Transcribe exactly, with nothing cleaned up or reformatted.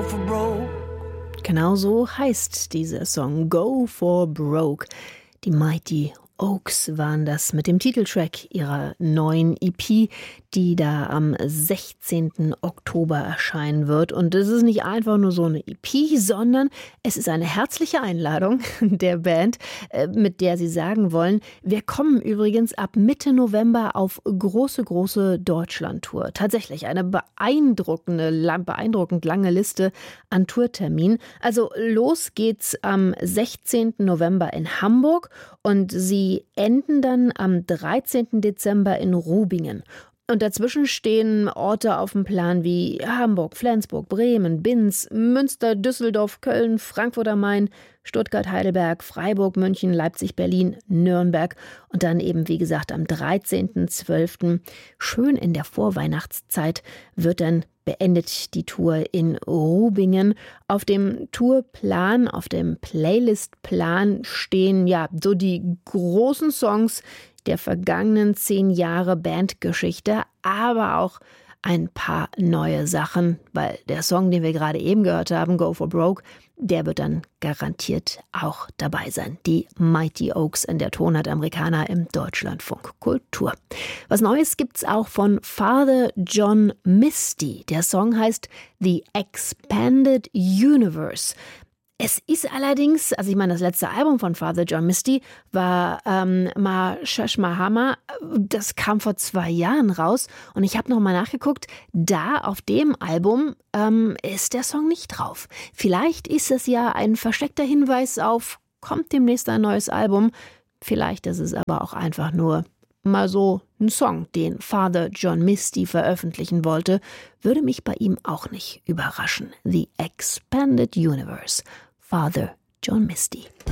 for broke. Genau so heißt dieser Song, Go for Broke. Die Mighty Oaks waren das mit dem Titeltrack ihrer neuen E P, die da am sechzehnten Oktober erscheinen wird. Und es ist nicht einfach nur so eine E P, sondern es ist eine herzliche Einladung der Band, mit der sie sagen wollen, wir kommen übrigens ab Mitte November auf große, große Deutschland-Tour. Tatsächlich eine beeindruckende, beeindruckend lange Liste an Tourterminen. Also los geht's am sechzehnten November in Hamburg und sie enden dann am dreizehnten Dezember in Rubingen. Und dazwischen stehen Orte auf dem Plan wie Hamburg, Flensburg, Bremen, Binz, Münster, Düsseldorf, Köln, Frankfurt am Main, Stuttgart, Heidelberg, Freiburg, München, Leipzig, Berlin, Nürnberg und dann eben, wie gesagt, am dreizehnten zwölften schön in der Vorweihnachtszeit wird dann beendet die Tour in Rubingen. Auf dem Tourplan, auf dem Playlistplan stehen ja so die großen Songs der vergangenen zehn Jahre Bandgeschichte, aber auch ein paar neue Sachen, weil der Song, den wir gerade eben gehört haben, Go for Broke, der wird dann garantiert auch dabei sein. Die Mighty Oaks in der Tonart Americana im Deutschlandfunk Kultur. Was Neues gibt's auch von Father John Misty. Der Song heißt The Expanded Universe. Es ist allerdings, also ich meine, das letzte Album von Father John Misty war ähm, Ma Shashmahama, das kam vor zwei Jahren raus und ich habe nochmal nachgeguckt, da auf dem Album ähm, ist der Song nicht drauf. Vielleicht ist es ja ein versteckter Hinweis auf, kommt demnächst ein neues Album, vielleicht ist es aber auch einfach nur mal so ein Song, den Father John Misty veröffentlichen wollte, würde mich bei ihm auch nicht überraschen. The Expanded Universe, Father John Misty.